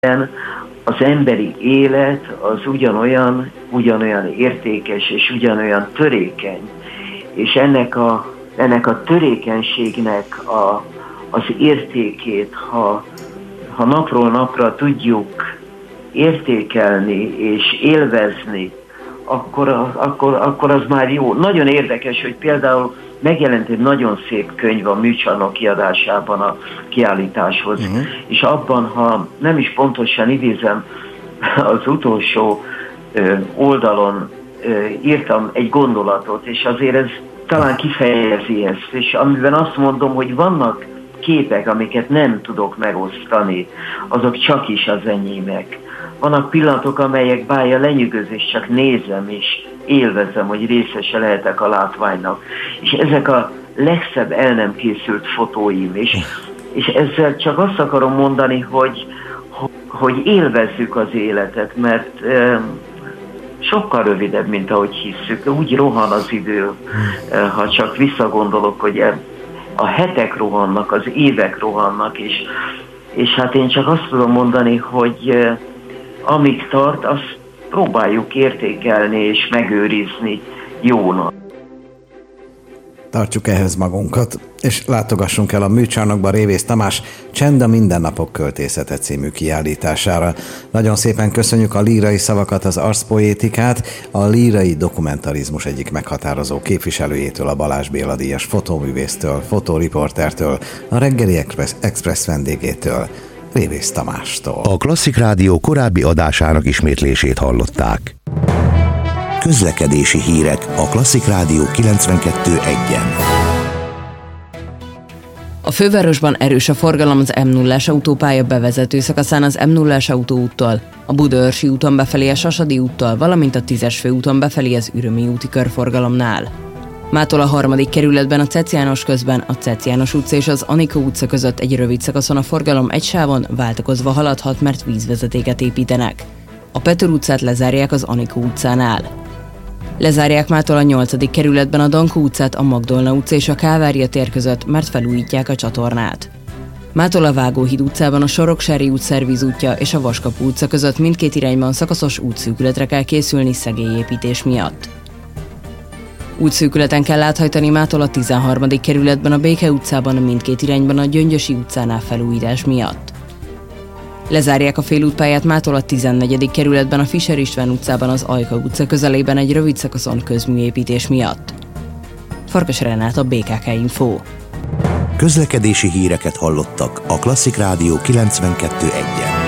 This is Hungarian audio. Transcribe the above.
az emberi élet az ugyanolyan értékes és ugyanolyan törékeny. És ennek a törékenységnek az értékét, ha napról napra értékelni és élvezni, akkor az már jó. Nagyon érdekes, hogy például megjelent egy nagyon szép könyv a műcsarnok kiadásában a kiállításhoz, és abban, ha nem is pontosan idézem, az utolsó oldalon írtam egy gondolatot, és azért ez talán kifejezi ezt, és amiben azt mondom, hogy vannak képek, amiket nem tudok megosztani, azok csak is az enyémek. Vannak pillanatok, amelyek bája lenyűgöz, csak nézem és élvezem, hogy részese lehetek a látványnak. És ezek a legszebb el nem készült fotóim, és ezzel csak azt akarom mondani, hogy élvezzük az életet, mert sokkal rövidebb, mint ahogy hisszük. Úgy rohan az idő, ha csak visszagondolok, hogy a hetek rohannak, az évek rohannak, és hát én csak azt tudom mondani, hogy amíg tart, azt próbáljuk értékelni és megőrizni jónak. Tartsuk ehhez magunkat, és látogassunk el a Műcsarnokba Révész Tamás Csend a mindennapok költészete című kiállítására. Nagyon szépen köszönjük a lírai szavakat, az arszpoétikát, a lírai dokumentarizmus egyik meghatározó képviselőjétől, a Balázs Béla díjas fotóművésztől, fotóriportertől, a Reggeli Express vendégétől, Révész Tamástól. A Klasszik Rádió korábbi adásának ismétlését hallották. Közlekedési hírek a Klasszik Rádió 92.1-en. A fővárosban erős a forgalom az M0-ás autópálya bevezető szakaszán az M0-ás autóúttól, a Budaörsi úton befelé a Sasadi úttal, valamint a 10-es főúton befelé az Ürömi úti körforgalomnál. Mától a 3. kerületben a Cec János közben a Cec János utca és az Anikó utca között egy rövid szakaszon a forgalom egy sávon váltakozva haladhat, mert vízvezetéket építenek. A Petőr utcát lezárják az Anikó utcánál. Lezárják mától a 8. kerületben a Dankó utcát, a Magdolna utca és a Kávária tér között, mert felújítják a csatornát. Mától a Vágóhíd utcában a Soroksári út szervízútja és a Vaskapu utca között mindkét irányban szakaszos útszűkületre kell készülni szegélyépítés miatt. Útszűkületen kell áthajtani mától a 13. kerületben a Béke utcában mindkét irányban a Gyöngyösi utcánál felújítás miatt. Lezárják a félútpályát mától a 14. kerületben a Fischer István utcában az Ajka utca közelében egy rövid szakaszon közműépítés miatt. Farkas Renát, a BKK Info. Közlekedési híreket hallottak a Klasszik Rádió 92.1-en.